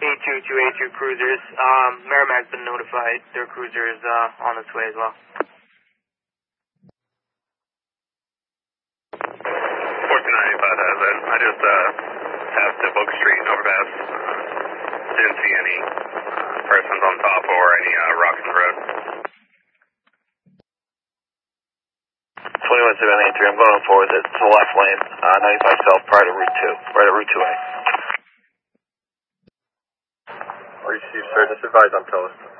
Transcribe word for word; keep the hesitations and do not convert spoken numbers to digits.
A two two A two cruisers. Um, Merrimack's been notified. Their cruiser is uh, on its way as well. fourteen ninety-five has it. I just uh, passed the Book Street overpass. Uh, didn't see any uh, persons on top or any uh, rocks in the road. twenty-one seven eight three, I'm going forward to the left lane, uh, ninety-five south prior to Route two, right at Route two A. Received, sir. Just advise on post.